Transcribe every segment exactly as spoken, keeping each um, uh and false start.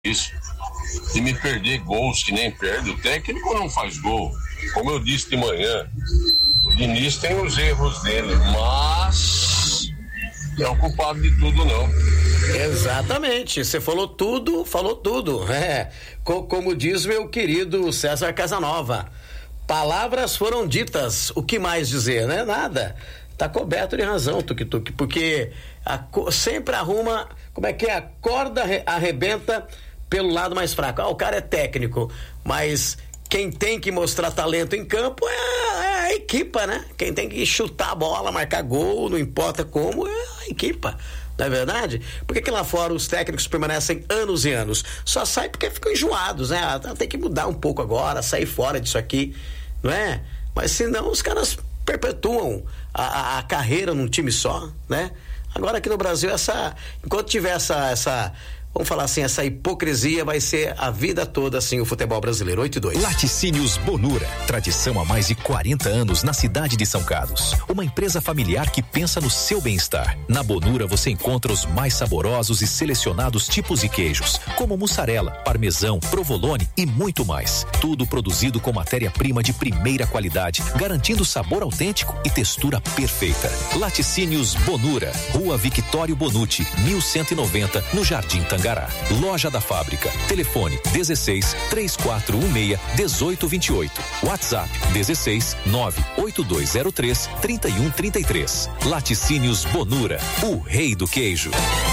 isso, de me perder gols que nem perde. O técnico não faz gol. Como eu disse de manhã, o Diniz tem os erros dele, mas não é o culpado de tudo, não. Exatamente, você falou tudo, falou tudo. É, co- como diz meu querido César Casanova, palavras foram ditas, o que mais dizer, né? Nada. Tá coberto de razão, Tuk-Tuk, porque a, sempre arruma, como é que é? A corda arrebenta pelo lado mais fraco. Ah, o cara é técnico, mas quem tem que mostrar talento em campo é, é a equipa, né? Quem tem que chutar a bola, marcar gol, não importa como, é a equipa. Não é verdade? Por que que lá fora os técnicos permanecem anos e anos? Só sai porque ficam enjoados, né? Tem que mudar um pouco agora, sair fora disso aqui, não é? Mas senão os caras perpetuam a, a, a carreira num time só, né? Agora aqui no Brasil, essa, enquanto tiver essa, essa, vamos falar assim, essa hipocrisia, vai ser a vida toda assim o futebol brasileiro. Oito e dois. Laticínios Bonura, tradição há mais de quarenta anos na cidade de São Carlos. Uma empresa familiar que pensa no seu bem-estar. Na Bonura você encontra os mais saborosos e selecionados tipos de queijos, como mussarela, parmesão, provolone e muito mais. Tudo produzido com matéria-prima de primeira qualidade, garantindo sabor autêntico e textura perfeita. Laticínios Bonura, Rua Victório Bonucci, mil cento e noventa, no Jardim Tangará. Loja da Fábrica. Telefone dezesseis, três quatro um seis, dezoito vinte e oito. WhatsApp dezesseis, nove oito dois zero três, trinta e um trinta e três. Laticínios Bonura, o rei do queijo.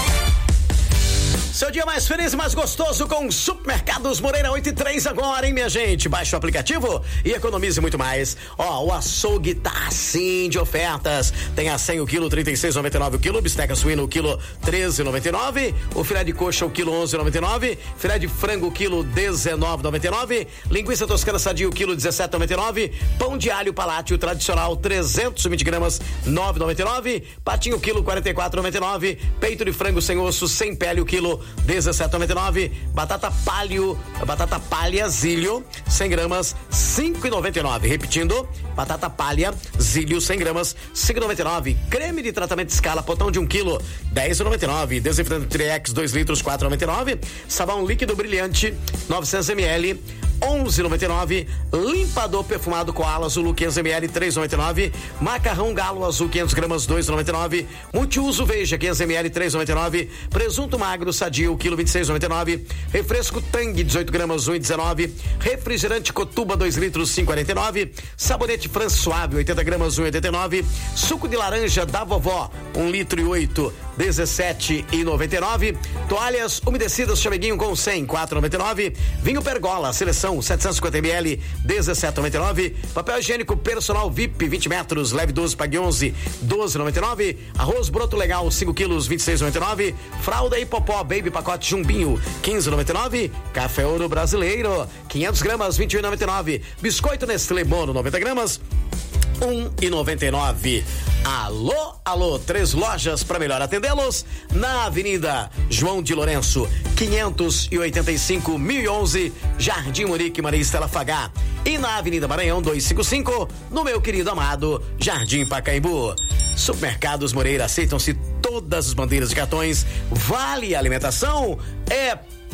Seu dia mais feliz e mais gostoso com Supermercados Moreira. Oito e três agora, hein, minha gente? Baixe o aplicativo e economize muito mais. Ó, o açougue tá assim de ofertas. Tem a cem o quilo, trinta e seis reais e noventa e nove o quilo. Bisteca suína o quilo, treze reais e noventa e nove. O filé de coxa o quilo, onze reais e noventa e nove. Filé de frango o quilo, dezenove reais e noventa e nove. Linguiça toscana sadia o quilo, dezessete reais e noventa e nove. Pão de alho Palácio tradicional, trezentos e vinte gramas, nove reais e noventa e nove. Patinho o quilo, quarenta e quatro reais e noventa e nove. Peito de frango sem osso, sem pele o quilo, dezessete reais e noventa e nove. Batata palho, batata palha zílio, cem gramas, cinco reais e noventa e nove. Repetindo, batata palha zílio, cem gramas, cinco reais e noventa e nove. Creme de tratamento escala, potão de um quilo, dez reais e noventa e nove. Desinfetante Triex, dois litros, quatro reais e noventa e nove. Sabão líquido brilhante, novecentos mililitros, onze reais e noventa e nove. Limpador perfumado Koala Azul, quinhentos mililitros, três reais e noventa e nove. Macarrão Galo Azul, quinhentos gramas, dois reais e noventa e nove. Multiuso Veja, quinhentos mililitros, três reais e noventa e nove. Presunto magro Sadio, quilo, vinte e seis reais e noventa e nove. Refresco Tang, dezoito gramas, um real e dezenove. Refrigerante Cotuba, dois litros, cinco reais e quarenta e nove. Sabonete France Suave, oitenta gramas, um real e oitenta e nove. Suco de laranja da vovó, um litro e oito, dezessete reais e noventa e nove. Toalhas umedecidas Chameguinho com cem, quatro reais e noventa e nove. Vinho Pergola, seleção setecentos e cinquenta mililitros, dezessete reais e noventa e nove. Papel higiênico personal V I P, vinte metros, leve doze, pague onze, doze reais e noventa e nove. Arroz broto legal, cinco quilos, vinte e seis reais e noventa e nove. Fralda e popó, baby pacote Jumbinho, quinze reais e noventa e nove. Café Ouro Brasileiro, quinhentos gramas, vinte e um reais e noventa e nove. Biscoito Nestlé Mono, noventa gramas, um real e noventa e nove. Alô, alô, três lojas para melhor atendê-los. Na Avenida João de Lourenço, quinhentos e oitenta e cinco, mil e onze, Jardim Murique, Maria Estela Fagá. E na Avenida Maranhão, duzentos e cinquenta e cinco, no meu querido amado Jardim Pacaembu. Supermercados Moreira, aceitam-se todas as bandeiras de cartões. Vale Alimentação é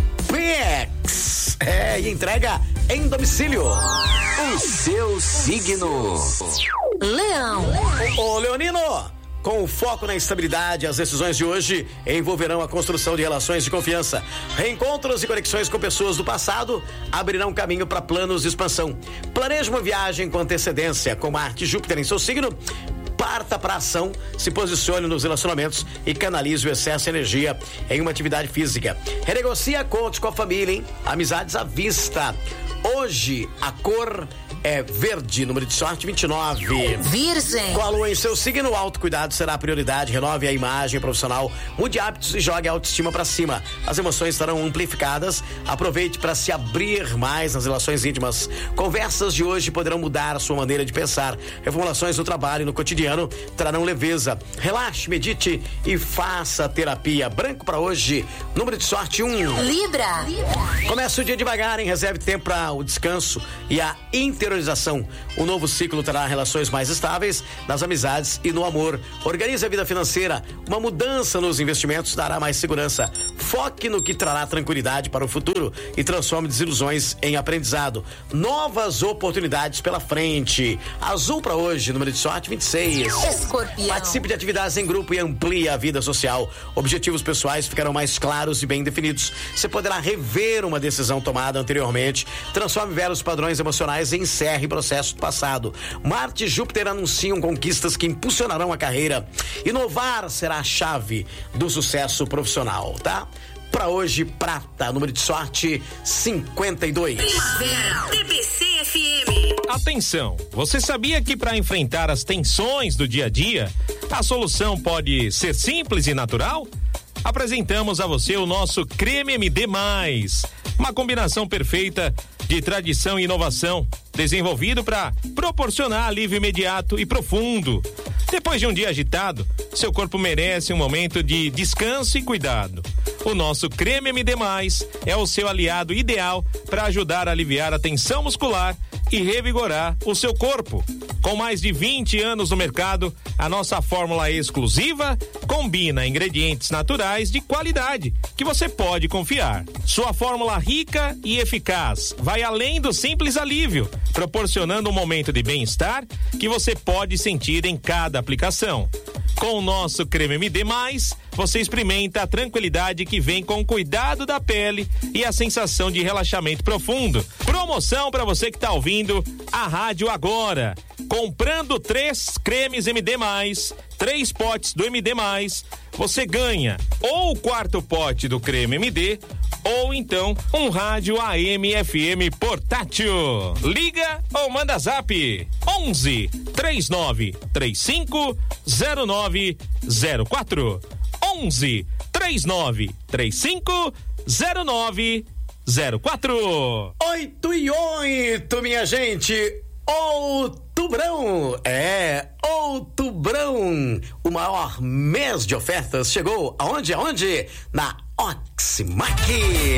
Pix. É, e entrega em domicílio. O seu signo. Leão. Ô, Leonino, com foco na estabilidade, as decisões de hoje envolverão a construção de relações de confiança. Reencontros e conexões com pessoas do passado abrirão caminho para planos de expansão. Planeje uma viagem com antecedência, com Marte e Júpiter em seu signo. Parta para ação, se posicione nos relacionamentos e canalize o excesso de energia em uma atividade física. Renegocia contos com a família, hein? Amizades à vista. Hoje, a cor é verde, número de sorte vinte e nove. Virgem. Com a lua em seu signo, o autocuidado será a prioridade. Renove a imagem profissional, mude hábitos e jogue a autoestima para cima. As emoções estarão amplificadas. Aproveite para se abrir mais nas relações íntimas. Conversas de hoje poderão mudar a sua maneira de pensar. Reformulações no trabalho e no cotidiano trarão leveza. Relaxe, medite e faça terapia. Branco para hoje, número de sorte um. Libra. Começa o dia devagar, hein? Reserve tempo para o descanso e a interiorização. O novo ciclo terá relações mais estáveis nas amizades e no amor. Organize a vida financeira. Uma mudança nos investimentos dará mais segurança. Foque no que trará tranquilidade para o futuro e transforme desilusões em aprendizado. Novas oportunidades pela frente. Azul para hoje, número de sorte vinte e seis. Escorpião. Participe de atividades em grupo e amplie a vida social. Objetivos pessoais ficarão mais claros e bem definidos. Você poderá rever uma decisão tomada anteriormente. Transforme velhos padrões emocionais e encerre processo do passado. Marte e Júpiter anunciam conquistas que impulsionarão a carreira. Inovar será a chave do sucesso profissional, tá? Para hoje, prata, número de sorte cinquenta e dois. Primavera, T B C F M. Atenção, você sabia que para enfrentar as tensões do dia a dia, a solução pode ser simples e natural? Apresentamos a você o nosso Creme M D mais, uma combinação perfeita de tradição e inovação, desenvolvido para proporcionar alívio imediato e profundo. Depois de um dia agitado, seu corpo merece um momento de descanso e cuidado. O nosso Creme M D mais é o seu aliado ideal para ajudar a aliviar a tensão muscular e revigorar o seu corpo. Com mais de vinte anos no mercado, a nossa fórmula exclusiva combina ingredientes naturais de qualidade que você pode confiar. Sua fórmula rica e eficaz vai além do simples alívio, proporcionando um momento de bem-estar que você pode sentir em cada aplicação. Com o nosso Creme M D mais, você experimenta a tranquilidade que vem com o cuidado da pele e a sensação de relaxamento profundo. Promoção para você que está ouvindo a rádio agora. Comprando três cremes M D mais, três potes do M D mais, você ganha ou o quarto pote do creme M D ou então um rádio A M F M portátil. Liga ou manda zap onze, três nove três cinco, zero nove zero quatro. onze, três nove três cinco, zero nove zero quatro. Oito e oito, minha gente. Outubrão, é, Outubrão, o maior mês de ofertas chegou aonde, aonde? Na Oximac.